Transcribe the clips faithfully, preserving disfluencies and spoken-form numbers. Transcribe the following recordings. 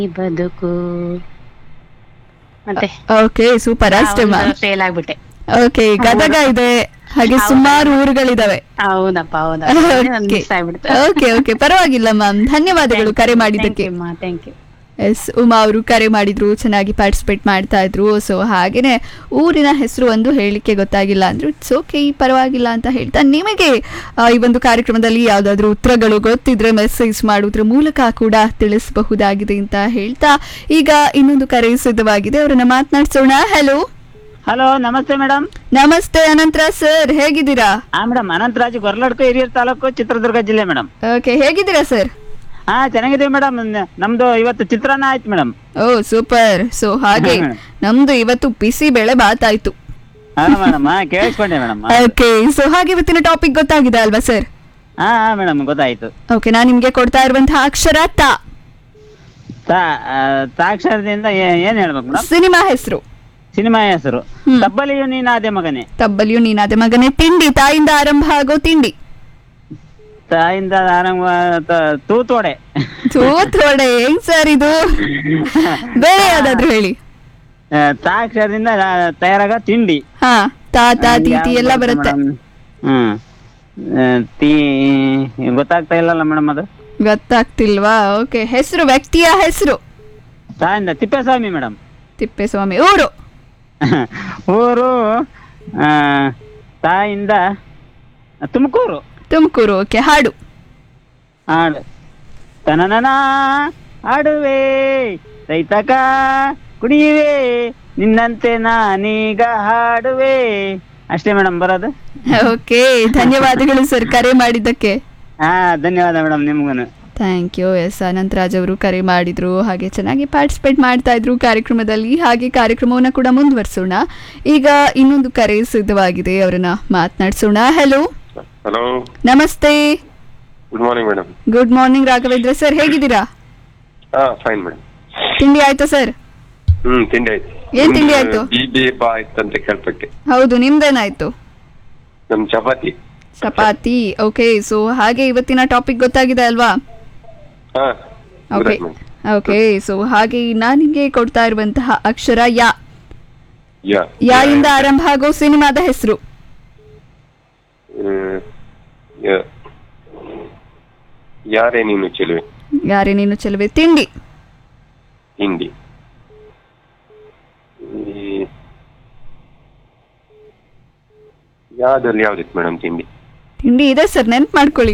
ಈ ಬದುಕು ಮತ್ತೆ ಓಕೆ ಸೂಪರ್ ಅಷ್ಟೇ ಮ್ಯಾಮ್. ಫೇಲ್ ಆಗ್ಬಿಟ್ಟೆ. ಓಕೆ ಗದಗ ಇದೆ, ಹಾಗೆ ಸುಮಾರು ಊರುಗಳಿದಾವೆ. ಹೌದಪ್ಪ ಹೌದಾ, ಮಿಸ್ ಆಗ್ಬಿಡ್ತು. ಓಕೆ ಓಕೆ ಪರವಾಗಿಲ್ಲ ಮ್ಯಾಮ್, ಧನ್ಯವಾದಗಳು ಕರೆ ಮಾಡಿದ್ದಕ್ಕೆ. Thank you. ಎಸ್, ಉಮಾ ಅವರು ಕರೆ ಮಾಡಿದ್ರು, ಚೆನ್ನಾಗಿ ಪಾರ್ಟಿಸಿಪೇಟ್ ಮಾಡ್ತಾ ಇದ್ರು. ಸೊ ಹಾಗೇನೆ ಊರಿನ ಹೆಸರು ಒಂದು ಹೇಳಲಿಕ್ಕೆ ಗೊತ್ತಾಗಿಲ್ಲ ಅಂದ್ರು ಇಟ್ಸ್ ಓಕೆ, ಪರವಾಗಿಲ್ಲ ಅಂತ ಹೇಳ್ತಾ, ನಿಮಗೆ ಆ, ಈ ಒಂದು ಕಾರ್ಯಕ್ರಮದಲ್ಲಿ ಯಾವುದಾದ್ರೂ ಉತ್ತರಗಳು ಗೊತ್ತಿದ್ರೆ ಮೆಸೇಜ್ ಮಾಡೋದ್ರ ಮೂಲಕ ಕೂಡ ತಿಳಿಸಬಹುದಾಗಿದೆ ಅಂತ ಹೇಳ್ತಾ, ಈಗ ಇನ್ನೊಂದು ಕರೆ ಸಿದ್ಧವಾಗಿದೆ, ಅವರನ್ನ ಮಾತನಾಡ್ಸೋಣ. ಹಲೋ ಹಲೋ, ನಮಸ್ತೆ ಮೇಡಮ್. ನಮಸ್ತೆ ಅನಂತರ ಸರ್, ಹೇಗಿದ್ದೀರಾ? ಹಾ ಮೇಡಮ್, ಅನಂತರಾಜ್, ಗೊರ್ಲಡ್ಕ, ಹಿರಿಯೂರು ತಾಲೂಕು, ಚಿತ್ರದುರ್ಗ ಜಿಲ್ಲೆ ಮೇಡಮ್. ಓಕೆ, ಹೇಗಿದ್ದೀರಾ ಸರ್? ಹಾ ಚೆನ್ನಾಗಿದ್ದೀವಿ ಮೇಡಮ್. ನಮ್ದು ಇವತ್ತು ಚಿತ್ರಾನ್ನ ಆಯ್ತು ಮೇಡಮ್. ಓ ಸೂಪರ್. ಸೊ ಹಾಗೆ ನಮ್ದು ಇವತ್ತು ಬಿಸಿ ಬೇಳೆ ಬಾತ್ ಆಯ್ತು. ಹಾ ಮೇಡಮ್, ಹಾ ಕೇಳಿಸ್ಕೊಂಡೆ ಮೇಡಮ್. ಓಕೆ, ಸೊ ಹಾಗೆ ಇವತ್ತಿನ ಟಾಪಿಕ್ ಗೊತ್ತಾಗಿದೆ ಅಲ್ವಾ ಸರ್? ಹಾ ಹಾ ಮೇಡಮ್, ಗೊತ್ತಾಯ್ತು. ಓಕೆ, ನಾನು ನಿಮ್ಗೆ ಕೊಡ್ತಾ ಇರುವಂತಹ ಅಕ್ಷರ ತ. ತಾಕ್ಷರದಿಂದ ಏನ್ ಹೇಳ್ಬೇಕು ಮೇಡಮ್? ಸಿನಿಮಾ ಹೆಸರು. ಸಿನಿಮಾ ಹೆಸರು ತಬ್ಬಲಿಯು ನೀನಾದೆ ಮಗನೇ. ತಬ್ಬಲಿಯು ನೀನಾದೆ ಮಗನೇ. ತಿಂಡಿ, ತಾಯಿಂದ ಆರಂಭ ಆಗೋ ತಿಂಡಿ. ತಾಯಿಂದ ಆರಂಭ ತೂತೋಡೆ. ತೂತೋಡೆ ಹೆಂಗ್ ಸರ್ ಇದು? ಬೇರೆ ಯಾವ್ದಾದ್ರು ಹೇಳಿ. ತಾಕ್ಷರದಿಂದ ತಯಾರಾಗ ತಿಂಡಿ. ಹಾ, ತಾ ತಾ ತೀತಿ ಎಲ್ಲ ಬರುತ್ತೆ. ಹ್ಮ್, ತೀ ಗೊತ್ತಾಗ್ತಾ ಇಲ್ಲಲ್ಲ ಮೇಡಮ್, ಅದು ಗೊತ್ತಾಗ್ತಿಲ್ವಾ? ಓಕೆ, ಹೆಸರು, ವ್ಯಕ್ತಿಯ ಹೆಸರು. ತಾಯಿಂದ ತಿಪ್ಪೇಸ್ವಾಮಿ ಮೇಡಮ್. ತಿಪ್ಪೇಸ್ವಾಮಿ. ಊರು? ಊರು ತಾಯಿಂದ ತುಮಕೂರು. ತುಮಕೂರು. ಓಕೆ, ಹಾಡು. ಹಾಡು ತನನನ ಹಾಡುವೆ ರೈತಕ ಕುಡಿಯುವೆ ನಿನ್ನಂತೆ ನಾನೀಗ ಹಾಡುವೆ. ಅಷ್ಟೇ ಮೇಡಮ್ ಬರೋದು. ಓಕೆ, ಧನ್ಯವಾದಗಳು ಸರ್ ಕರೆ ಮಾಡಿದ್ದಕ್ಕೆ. ಹಾ ಧನ್ಯವಾದ ಮೇಡಮ್, ನಿಮ್ಗೂ ಥ್ಯಾಂಕ್ ಯು. ಎಸ್, ಅನಂತರಾಜ್ ಅವರು ಕರೆ ಮಾಡಿದ್ರು, ಹಾಗೆ ಚೆನ್ನಾಗಿ ಪಾರ್ಟಿಸಿಪೇಟ್ ಮಾಡ್ತಾ ಇದ್ರು ಕಾರ್ಯಕ್ರಮದಲ್ಲಿ. ಹಾಗೆ ಕಾರ್ಯಕ್ರಮವನ್ನು ಕೂಡ ಮುಂದುವರಿಸೋಣ. ಈಗ ಇನ್ನೊಂದು ಕರೆ ಸಿದ್ಧವಾಗಿದೆ, ಅವರನ್ನ ಮಾತನಾಡಿಸೋಣ. ಹಲೋ. ಹಲೋ, ನಮಸ್ತೆ. Good morning madam. Good morning Raghavendra sir, ಹೇಗಿದ್ದೀರಾ? ಹಾ ಫೈನ್ ಮೇಡಮ್. ತಿಂಡಿ ಆಯ್ತಾ ಸರ್? ಹ್ಮ್, ತಿಂಡಿ ಆಯ್ತು. ಏನ್ ತಿಂಡಿ ಆಯ್ತು? ಬೀಬಿ ಬಾ ಆಯ್ತು ಅಂತ ಕೇಳ್ಪಟ್ಟೆ. ಹೌದು, ನಿಮ್ದೇನಾಯ್ತು? ನಮ್ ಚಪಾತಿ. ಚಪಾತಿ. ಓಕೆ, ಸೊ ಹಾಗೆ ಇವತ್ತಿನ ಟಾಪಿಕ್ ಗೊತ್ತಾಗಿದೆ ಅಲ್ವಾ? ಹಾ ಓಕೆ ಓಕೆ ಸೊ ಹಾಗೆ ನಾನಿಗೆ ಕೊಡ್ತಾ ಇರುವಂತಹ ಅಕ್ಷರ ಯಾ. ಯಾ ಯಾ ಇಂದ ಆರಂಭ ಆಗೋ ಸಿನಿಮಾದ ಹೆಸರು. ಯಾರೇ ನೀನು ಚೆಲುವೆ. ಯಾರೇ ನೀನು ಚೆಲುವೆ. ತಿಂಡಿ. ತಿಂಡಿ ಯಾವ್ದ್ರಲ್ಲಿ ಯಾವ್ದಿತ್ತು ಮೇಡಮ್ ತಿಂಡಿ? ತಿಂಡಿ ಇದೆ ಸರ್, ನೆನ್ಪು ಮಾಡ್ಕೊಳ್ಳಿ.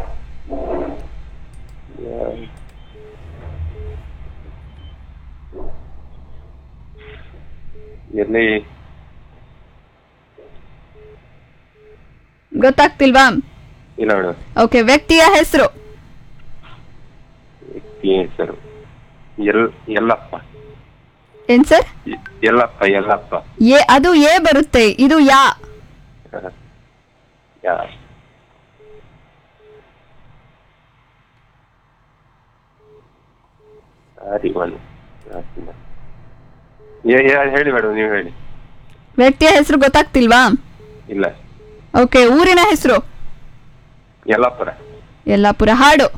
ಎಲ್ಲಿ ಗೊತ್ತಾಗ್ತಿಲ್ವಾ? ಇಲ್ಲ ಮೇಡಮ್. ಓಕೆ, ವ್ಯಕ್ತಿಯ ಹೆಸರು. ವ್ಯಕ್ತಿಯ ಹೆಸರು ಎಲ್ ಯಲ್ಲಪ್ಪ. ಏನ್ ಸರ್? ಯಲ್ಲಪ್ಪ. ಯಲ್ಲಪ್ಪ. ಏ, ಅದು ಏ ಬರುತ್ತೆ, ಇದು ಯಾ. ಯಾ ಸಾರಿ ಒಂದು ಹೇಳಿ ಮೇಡಮ್, ನೀವು ಹೇಳಿ. ವ್ಯಕ್ತಿಯ ಹೆಸರು ಗೊತ್ತಾಗ್ತಿಲ್ವಾ? ಇಲ್ಲ. ಓಕೆ, ಊರಿನ ಹೆಸರು. ಯಲ್ಲಾಪುರ. ಯಲ್ಲಾಪುರ. ಹಾಡು.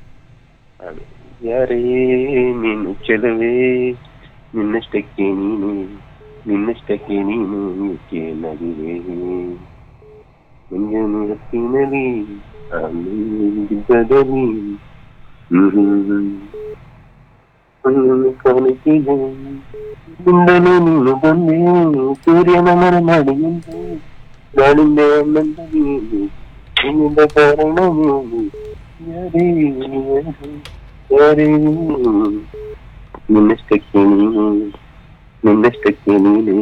ಯಾರೇ ನೀನು ಚೆಲುವೆ ನಿನ್ನಷ್ಟಕ್ಕೆ ನೀನು ನಿನ್ನಷ್ಟಕ್ಕೆ ನೀನು ಏಕೆ ನಗುವೆ ಮುಂಜಾನೆ ಹೊತ್ತಿನಲ್ಲಿ ಆಮೇಲಿದ್ದದಲ್ಲಿ ಕಾಣಿಸಿದೆ ಇಂದಲೂ ನೀನು ಬಂದೆ ಸೂರ್ಯನ ಮರ ಮಾಡಿ ಗಾಳಿಂದೆ ಬಂದ ನೀನು ನಿನ್ನಿಂದ ಕಾರಣ ನೀನು ಯಾರೇ ಯಾರೇ ನಿನ್ನಷ್ಟಕ್ಕೆ ನೀನು ನಿನ್ನಷ್ಟಕ್ಕೆ ನೀನೇ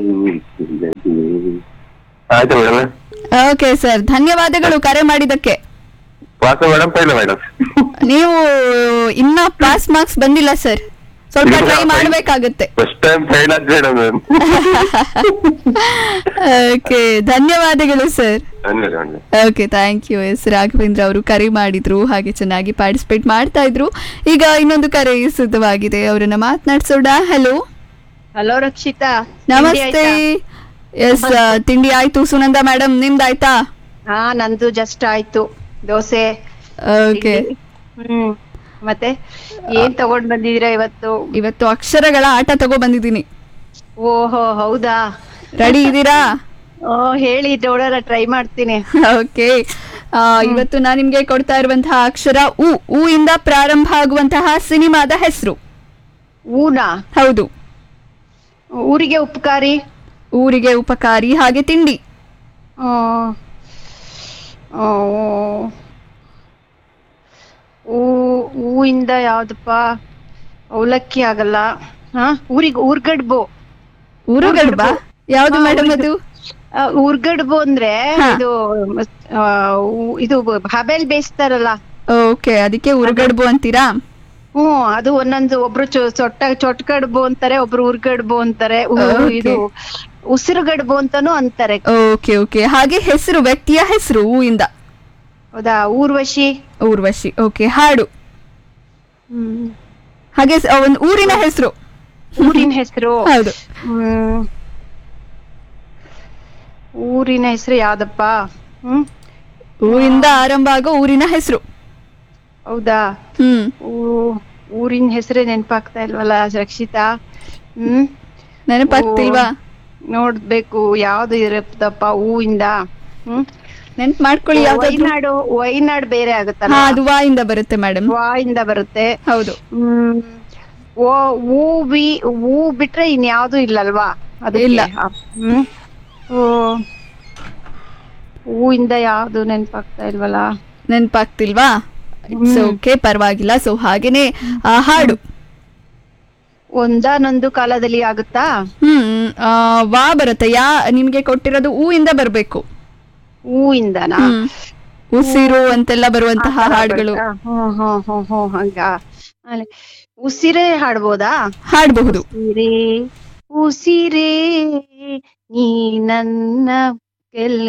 ಆಯ್ತು ಮೇಡಮ್. ಓಕೆ ಸರ್, ಧನ್ಯವಾದಗಳು ಕರೆ ಮಾಡಿದ್ದಕ್ಕೆ. ಪಾಸ್ ಮೇಡಮ್ ಪೈಲ ಮೇಡಮ್. ನೀವು ಇನ್ನ ಪಾಸ್ ಮಾರ್ಕ್ಸ್ ಬಂದಿಲ್ಲ ಸರ್, ಸ್ವಲ್ಪ ಟ್ರೈ ಮಾಡಬೇಕಾಗುತ್ತೆ. ಫಸ್ಟ್ ಟೈಮ್ ಫೈಲ್ ಆದ ಮೇಡಮ್. ಓಕೆ, ಧನ್ಯವಾದಗಳು ಸರ್. ಧನ್ಯವಾದ. Okay, thank you. S, Raghavendra ಅವರು ಕರೆ ಮಾಡಿದ್ರು, ಹಾಗೆ ಚೆನ್ನಾಗಿ ಪಾರ್ಟಿಸಿಪೇಟ್ ಮಾಡ್ತಾ ಇದ್ರು. ಈಗ ಇನ್ನೊಂದು ಕರೆ ಸಿದ್ಧವಾಗಿದೆ, ಅವರನ್ನ ಮಾತನಾಡ್ಸೋಣ. ಹಲೋ. ಹಲೋ ರಕ್ಷಿತಾ, ನಮಸ್ತೆ. ಎಸ್, ತಿಂಡಿ ಆಯ್ತು ಸುನಂದ ಮೇಡಮ್, ನಿಮ್ದಾಯ್ತಾ? ಹಾ ನಂದು ಜಸ್ಟ್ ಆಯ್ತು, ದೋಸೆ. ಓಕೆ, ಹ್ಮ್ ಮತ್ತೆ ಏನ್ ತಗೊಂಡ್ ಬಂದಿದೀರಾ ಇವತ್ತು? ಇವತ್ತು ಅಕ್ಷರಗಳ ಆಟ ತಗೋ ಬಂದಿದ್ದೀನಿ. ಓಹೋ ಹೌದಾ? ರೆಡಿ ಇದ್ದೀರಾ? ಓ ಹೇಳಿ ನೋಡೋಣ, ಟ್ರೈ ಮಾಡ್ತೀನಿ. ಓಕೆ. ಇವತ್ತು ನಾನು ನಿಮ್ಗೆ ಕೊಡ್ತಾ ಇರುವಂತಹ ಅಕ್ಷರ ಉ. ಉ ಇಂದ ಪ್ರಾರಂಭ ಆಗುವಂತಹ ಸಿನಿಮಾದ ಹೆಸರು. ಊನಾ? ಹೌದು. ಊರಿಗೆ ಉಪಕಾರಿ. ಊರಿಗೆ ಉಪಕಾರಿ. ಹಾಗೆ ತಿಂಡಿ. ಆ, ಆ, ಊ ಹೂವಿಂದ ಯಾವ್ದಪ್ಪ? ಅವಲಕ್ಕಿ ಆಗಲ್ಲ. ಹಾ ಊರಿಗೆ ಊರ್ಗಡ್ಬು. ಊರುಗಡ್ಬ? ಯಾವ್ದು ಹಾ, ಮೇಡಮ್ ಅದು? ಆ, ಊರ್ಗಡ್ಬು ಅಂದ್ರೆ ಹಾ. ಇದು ಆ, ಊ- ಇದು ಹಬೆಲ್ ಬೇಯಿಸ್ತಾರಲ್ಲ. ಓಕೆ, ಅದಕ್ಕೆ ಊರುಗಡ್ಬು ಅಂತೀರಾ? ಹ್ಮ್ ಅದು ಒಂದೊಂದು ಒಬ್ರು ಚೊ- ಚೊಟ್ಟ ಚೊಟ್ಕಡ್ಬು ಅಂತಾರೆ, ಒಬ್ರು ಊರ್ಗಡ್ಬು ಅಂತಾರೆ. ಊ- Okay. ಇದು ಉಸಿರುಗಡ್ಬು ಅಂತಾನು ಅಂತಾರೆ. Okay okay. ಹಾಗೆ ಹೆಸರು, ವ್ಯಕ್ತಿಯ ಹೆಸರು ಹೂ ಇಂದ. ಹೌದಾ? ಊರ್ವಶಿ. ಊರ್ವಶಿ. ಓಕೆ. ಹಾಡು. ಹ್ಮ್ ಹಾಗೆ ಸ- ಒಂದು ಊರಿನ ಹೆಸರು. ಊರಿನ ಹೆಸರು. ಹೌದು. ಹ್ಮ್ ಊರಿನ ಹೆಸರು ಯಾವ್ದಪ್ಪ? ಹ್ಮ್ ಹೂವಿಂದ ಆರಂಭ ಆಗೋ ಊರಿನ ಹೆಸರು. ಹೌದಾ? ಹ್ಮ್ ಊ- ಊರಿನ ಹೆಸರೇ ನೆನ್ಪಾಗ್ತಾ ಇಲ್ವಲ್ಲ ರಕ್ಷಿತಾ. ಹ್ಮ್ ನೆನಪಾಗ್ತಿಲ್ವಾ? ನೋಡ್ಬೇಕು ಯಾವ್ದು ಇರತ್ತಪ್ಪ ಹೂವಿಂದ. ಹ್ಮ್ ನೆನ್ಪ್ ಮಾಡ್ಕೊಳ್ಳಿ. ಯಾವ್ದಾದ್ರು. ವೈನಾಡು. ವೈನಾಡ್ ಬೇರೆ ಹಾ, ಆಗುತ್ತಲ್ಲ, ಅದು ವಾ ಇಂದ ಬರುತ್ತೆ ಮೇಡಮ್. ವಾ ಇಂದ ಬರುತ್ತೆ. ಹೌದು. ಹ್ಮ್ ಓ ಹೂ ಬಿ ಹೂ ಬಿಟ್ರೆ ಇನ್ಯಾವ್ದು ಇಲ್ಲಲ್ವಾ? ಅದಕ್ಕೆ. ಇಲ್ಲ. ಹ್ಮ್ ಓ ಹೂವಿಂದ ಯಾವ್ದು ನೆನ್ಪಾಗ್ತಾ ಇಲ್ವಲ್ಲ. ನೆನ್ಪಾಗ್ತಿಲ್ವಾ? ಇಟ್ಸ್ ಓಕೆ, ಪರವಾಗಿಲ್ಲ. ಸೊ ಹಾಗೇನೆ ಆ, ಹಾಡು. ಒಂದಾನೊಂದು ಕಾಲದಲ್ಲಿ ಆಗುತ್ತಾ? ಹ್ಮ್ ಆ, ವಾ ಬರುತ್ತೆ. ಯಾ ನಿಮ್ಗೆ ಕೊಟ್ಟಿರೋದು ಹೂ ಇಂದ ಬರ್ಬೇಕು. ಹೂವಿಂದನಾ? ಹ್ಮ್. ಉಸಿರು ಅಂತೆಲ್ಲ ಬರುವಂತಹ ಆ ತರ ಹಾಡುಗಳು ಬರ್ತಾ? ಹ್ಮ್ ಹ್ಮ್ ಹ್ಮ್ ಹ್ಮ್ ಹಂಗ. ಆಮೇಲೆ ಉಸಿರೇ ಹಾಡ್ಬೋದಾ? ಹಾಡಬಹುದು. ಉಸಿರೇ ಉಸಿರೇ ನೀ ನನ್ನ ಕೆಲ್